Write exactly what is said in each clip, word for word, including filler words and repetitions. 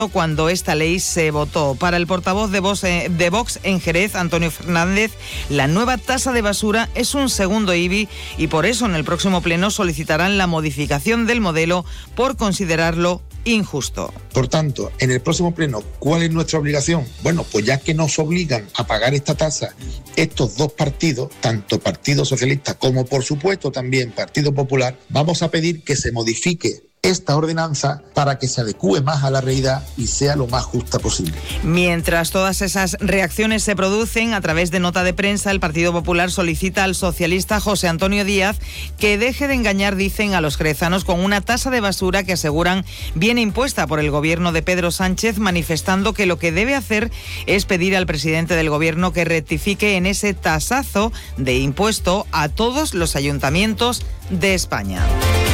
cuando esta ley se votó. Para el portavoz de Vox, de Vox en Jerez, Antonio Fernández, la nueva tasa de basura es un segundo I B I y por eso en el próximo pleno solicitarán la modificación del modelo por considerarlo injusto. Por tanto, en el próximo pleno, ¿cuál es nuestra obligación? Bueno, pues ya que nos obligan a pagar esta tasa estos dos partidos, tanto Partido Socialista como por supuesto también Partido Popular, vamos a pedir que se modifique esta ordenanza para que se adecúe más a la realidad y sea lo más justa posible. Mientras todas esas reacciones se producen, a través de nota de prensa, el Partido Popular solicita al socialista José Antonio Díaz que deje de engañar, dicen, a los jerezanos con una tasa de basura que aseguran viene impuesta por el gobierno de Pedro Sánchez, manifestando que lo que debe hacer es pedir al presidente del gobierno que rectifique en ese tasazo de impuesto a todos los ayuntamientos de España.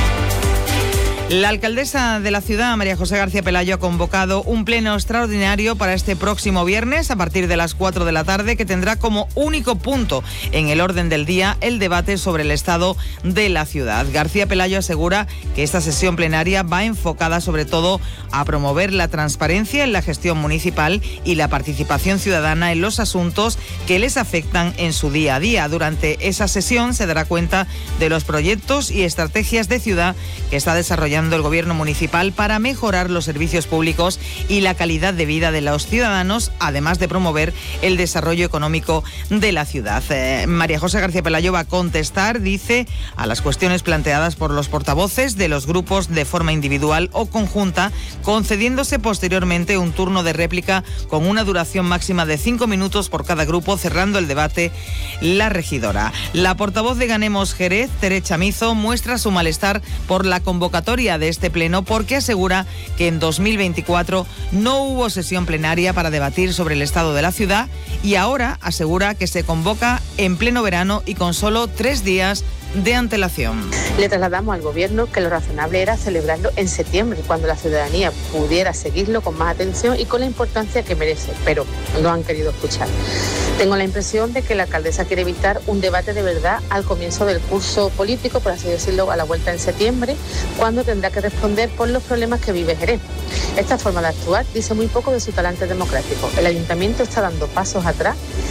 La alcaldesa de la ciudad, María José García Pelayo, ha convocado un pleno extraordinario para este próximo viernes a partir de las cuatro de la tarde, que tendrá como único punto en el orden del día el debate sobre el estado de la ciudad. García Pelayo asegura que esta sesión plenaria va enfocada sobre todo a promover la transparencia en la gestión municipal y la participación ciudadana en los asuntos que les afectan en su día a día. Durante esa sesión se dará cuenta de los proyectos y estrategias de ciudad que está desarrollando el gobierno municipal para mejorar los servicios públicos y la calidad de vida de los ciudadanos, además de promover el desarrollo económico de la ciudad. Eh, María José García Pelayo va a contestar, dice, a las cuestiones planteadas por los portavoces de los grupos de forma individual o conjunta, concediéndose posteriormente un turno de réplica con una duración máxima de cinco minutos por cada grupo, cerrando el debate la regidora. La portavoz de Ganemos Jerez, Tere Chamizo, muestra su malestar por la convocatoria de este pleno porque asegura que en dos mil veinticuatro no hubo sesión plenaria para debatir sobre el estado de la ciudad y ahora asegura que se convoca en pleno verano y con solo tres días de antelación. Le trasladamos al gobierno que lo razonable era celebrarlo en septiembre, cuando la ciudadanía pudiera seguirlo con más atención y con la importancia que merece, pero no han querido escuchar. Tengo la impresión de que la alcaldesa quiere evitar un debate de verdad al comienzo del curso político, por así decirlo, a la vuelta en septiembre, cuando tendrá que responder por los problemas que vive Jerez. Esta forma de actuar dice muy poco de su talante democrático. El ayuntamiento está dando pasos atrás.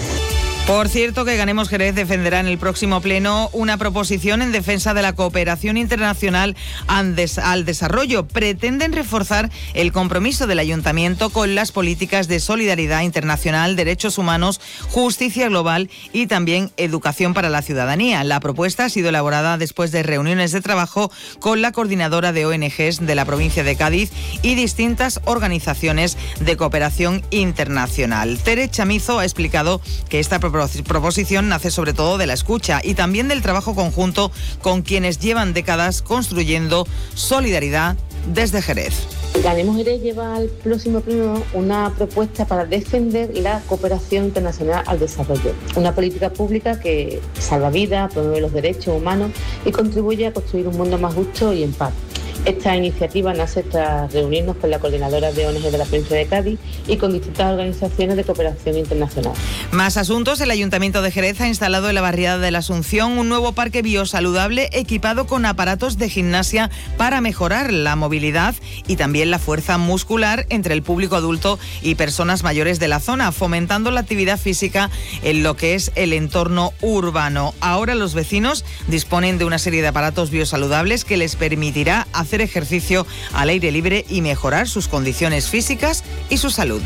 Por cierto, que Ganemos Jerez defenderá en el próximo pleno una proposición en defensa de la cooperación internacional al desarrollo. Pretenden reforzar el compromiso del ayuntamiento con las políticas de solidaridad internacional, derechos humanos, justicia global y también educación para la ciudadanía. La propuesta ha sido elaborada después de reuniones de trabajo con la coordinadora de O N Ges de la provincia de Cádiz y distintas organizaciones de cooperación internacional. Tere Chamizo ha explicado que esta propuesta proposición nace sobre todo de la escucha y también del trabajo conjunto con quienes llevan décadas construyendo solidaridad desde Jerez. Ganemos Jerez lleva al próximo pleno una propuesta para defender la cooperación internacional al desarrollo, una política pública que salva vidas, promueve los derechos humanos y contribuye a construir un mundo más justo y en paz. Esta iniciativa nace tras reunirnos con la coordinadora de O N G de la provincia de Cádiz y con distintas organizaciones de cooperación internacional. Más asuntos. El Ayuntamiento de Jerez ha instalado en la barriada de la Asunción un nuevo parque biosaludable equipado con aparatos de gimnasia para mejorar la movilidad y también la fuerza muscular entre el público adulto y personas mayores de la zona, fomentando la actividad física en lo que es el entorno urbano. Ahora los vecinos disponen de una serie de aparatos biosaludables que les permitirá hacer ejercicio al aire libre y mejorar sus condiciones físicas y su salud.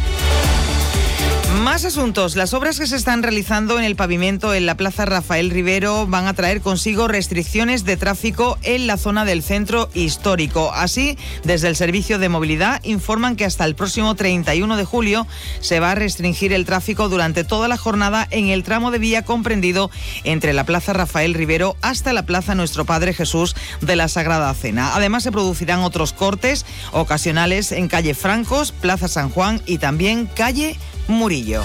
Más asuntos. Las obras que se están realizando en el pavimento en la Plaza Rafael Rivero van a traer consigo restricciones de tráfico en la zona del centro histórico. Así, desde el Servicio de Movilidad informan que hasta el próximo treinta y uno de julio se va a restringir el tráfico durante toda la jornada en el tramo de vía comprendido entre la Plaza Rafael Rivero hasta la Plaza Nuestro Padre Jesús de la Sagrada Cena. Además, se producirán otros cortes ocasionales en calle Francos, Plaza San Juan y también calle Murillo.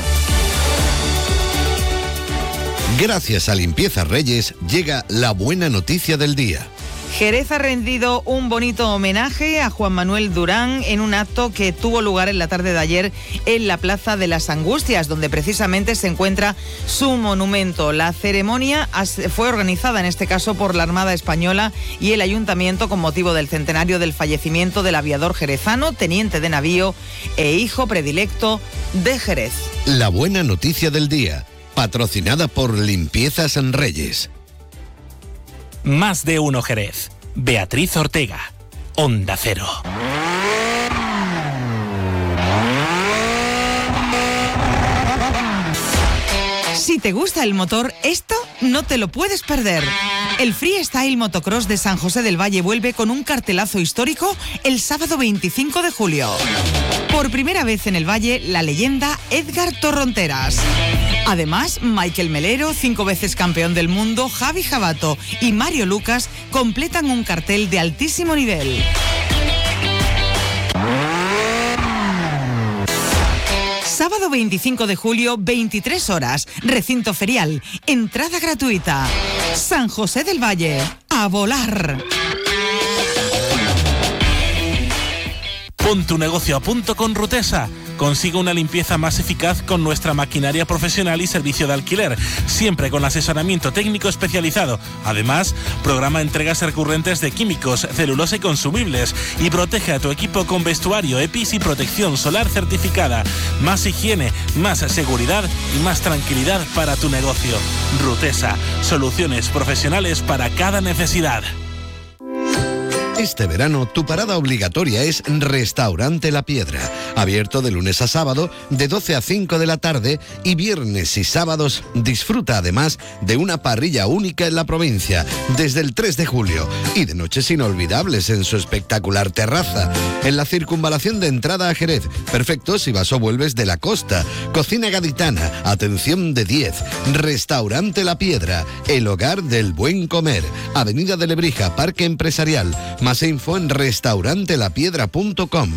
Gracias a Limpieza Reyes llega la buena noticia del día. Jerez ha rendido un bonito homenaje a Juan Manuel Durán en un acto que tuvo lugar en la tarde de ayer en la Plaza de las Angustias, donde precisamente se encuentra su monumento. La ceremonia fue organizada en este caso por la Armada Española y el Ayuntamiento con motivo del centenario del fallecimiento del aviador jerezano, teniente de navío e hijo predilecto de Jerez. La buena noticia del día, patrocinada por Limpiezas en Reyes. Más de uno Jerez. Beatriz Ortega, Onda Cero. Si te gusta el motor, esto no te lo puedes perder. El Freestyle Motocross de San José del Valle vuelve con un cartelazo histórico el sábado veinticinco de julio. Por primera vez en el Valle, la leyenda Edgar Torronteras. Además, Michael Melero, cinco veces campeón del mundo, Javi Jabato y Mario Lucas completan un cartel de altísimo nivel. Sábado veinticinco de julio, veintitrés horas, recinto ferial, entrada gratuita. San José del Valle, a volar. Pon tu negocio a punto con Rutesa. Consigue una limpieza más eficaz con nuestra maquinaria profesional y servicio de alquiler, siempre con asesoramiento técnico especializado. Además, programa entregas recurrentes de químicos, celulosa y consumibles y protege a tu equipo con vestuario E P I S y protección solar certificada. Más higiene, más seguridad y más tranquilidad para tu negocio. Rutesa, soluciones profesionales para cada necesidad. Este verano, tu parada obligatoria es Restaurante La Piedra, abierto de lunes a sábado de doce a cinco de la tarde y viernes y sábados disfruta además de una parrilla única en la provincia desde el tres de julio y de noches inolvidables en su espectacular terraza. En la circunvalación de entrada a Jerez, perfecto si vas o vuelves de la costa. Cocina gaditana, atención de diez. Restaurante La Piedra, el hogar del buen comer. Avenida de Lebrija, Parque Empresarial. Más info en restaurante la piedra punto com.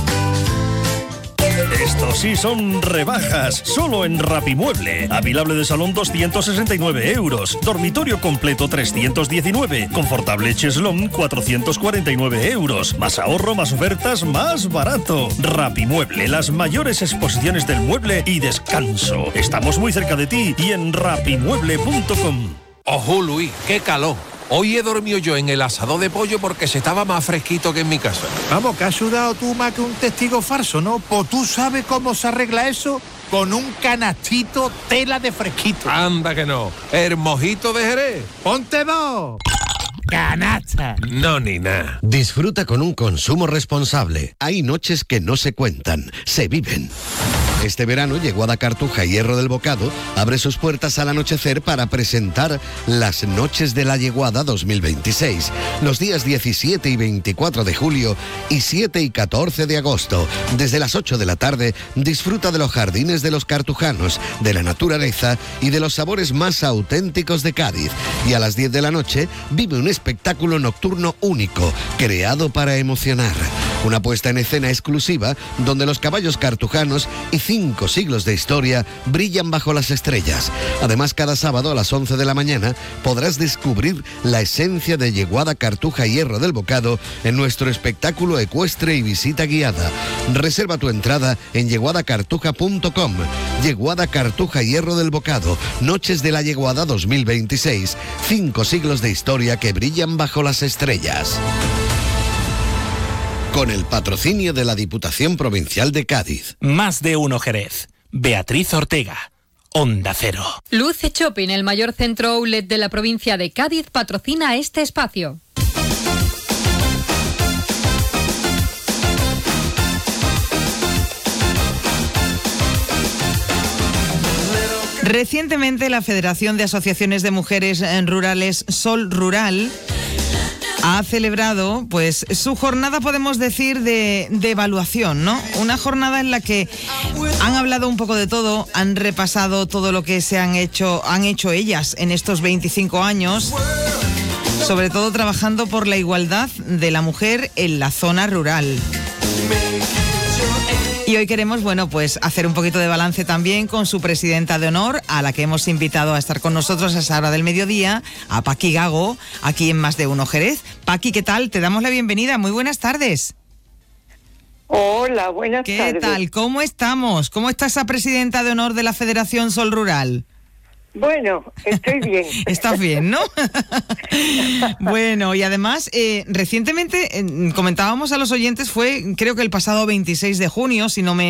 Estos sí son rebajas, solo en Rapimueble. Avilable de salón doscientos sesenta y nueve euros, dormitorio completo trescientos diecinueve, confortable cheslón cuatrocientos cuarenta y nueve euros. Más ahorro, más ofertas, más barato. Rapimueble, las mayores exposiciones del mueble y descanso. Estamos muy cerca de ti y en rapimueble punto com. Ojo, Luis, qué calor. Hoy he dormido yo en el asador de pollo porque se estaba más fresquito que en mi casa. Vamos, que has sudado tú más que un testigo falso, ¿no? Pues tú sabes cómo se arregla eso con un canastito tela de fresquito. Anda que no. El mojito de Jerez. ¡Ponte dos! ¡Canasta! No, ni nada. Disfruta con un consumo responsable. Hay noches que no se cuentan, se viven. Este verano, Yeguada Cartuja Hierro del Bocado abre sus puertas al anochecer para presentar las Noches de la Yeguada dos mil veintiséis, los días diecisiete y veinticuatro de julio y siete y catorce de agosto. Desde las ocho de la tarde, disfruta de los jardines de los cartujanos, de la naturaleza y de los sabores más auténticos de Cádiz. Y a las diez de la noche, vive un espectáculo nocturno único, creado para emocionar. Una puesta en escena exclusiva donde los caballos cartujanos y cinco siglos de historia brillan bajo las estrellas. Además, cada sábado a las once de la mañana podrás descubrir la esencia de Yeguada Cartuja Hierro del Bocado en nuestro espectáculo ecuestre y visita guiada. Reserva tu entrada en yeguada cartuja punto com. Yeguada Cartuja Hierro del Bocado, Noches de la Yeguada dos mil veintiséis, cinco siglos de historia que brillan bajo las estrellas. Con el patrocinio de la Diputación Provincial de Cádiz. Más de uno Jerez. Beatriz Ortega, Onda Cero. Luce Shopping, el mayor centro outlet de la provincia de Cádiz, patrocina este espacio. Recientemente, la Federación de Asociaciones de Mujeres Rurales, Sol Rural, ha celebrado pues su jornada, podemos decir, de, de evaluación, ¿no? Una jornada en la que han hablado un poco de todo, han repasado todo lo que se han hecho, han hecho ellas en estos veinticinco años, sobre todo trabajando por la igualdad de la mujer en la zona rural. Y hoy queremos, bueno, pues hacer un poquito de balance también con su presidenta de honor, a la que hemos invitado a estar con nosotros a esa hora del mediodía, a Paqui Gago, aquí en Más de Uno Jerez. Paqui, ¿qué tal? Te damos la bienvenida. Muy buenas tardes. Hola, buenas ¿Qué tardes. ¿Qué tal? ¿Cómo estamos? ¿Cómo está esa presidenta de honor de la Federación Sol Rural? Bueno, estoy bien. Estás bien, ¿no? Bueno, y además, eh, recientemente eh, comentábamos a los oyentes, fue creo que el pasado veintiséis de junio, si no me